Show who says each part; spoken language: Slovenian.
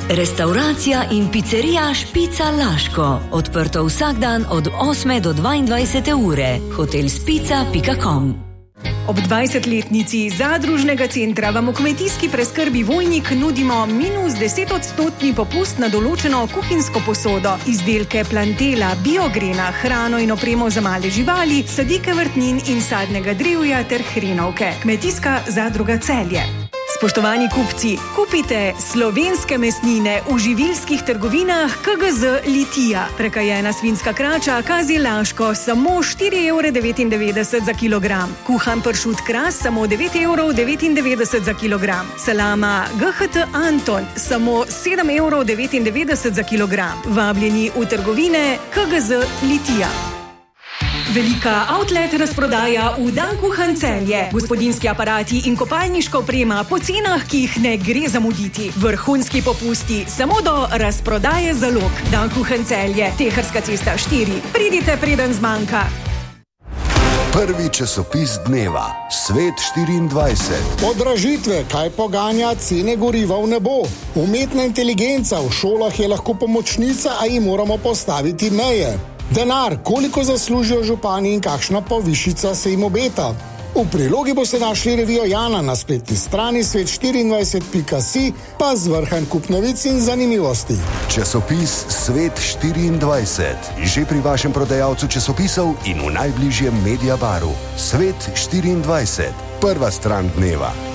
Speaker 1: Restauracija in pizzerija Špica Laško. Odprto vsak dan od 8 do 22 ure. hotelspica.com.
Speaker 2: Ob 20-letnici zadružnega centra vam v kmetijski preskrbi Vojnik nudimo -10% popust na določeno kuhinjsko posodo, izdelke plantela, biogrena, hrano in opremo za male živali, sadike vrtnin in sadnega drevja ter hrenovke. Kmetijska zadruga Celje. Spoštovani kupci, kupite slovenske mesnine v živilskih trgovinah KGZ Litija. Prekajena svinjska krača Kazi Laško samo 4,99 € za kilogram. Kuhan pršut Kras samo 9,99 € za kilogram. Salama GHT Anton samo 7,99 € za kilogram. Vabljeni v trgovine KGZ Litija. Velika outlet razprodaja v Dan Kuhan Celje. Gospodinjski aparati in kopalniška oprema po cenah, ki jih ne gre zamuditi. Vrhunski popusti samo do razprodaje zalog. Dan Kuhan Celje, Teharska cesta 4. Pridite, preden zmanjka.
Speaker 3: Prvi časopis dneva, Svet 24.
Speaker 4: Podražitve, kaj poganja cene goriva v nebo? Umetna inteligenca v šolah je lahko pomočnica, a ji moramo postaviti meje. Denar, koliko zaslužijo župani in kakšna povišica se jim obeta. V prilogi boste našli revijo Jana na spletni strani svet24.si, pa zvrhan kup novic in zanimivosti.
Speaker 3: Časopis Svet 24. Že pri vašem prodajalcu časopisov in v najbližjem Mediabaru. Svet 24. Prva stran dneva.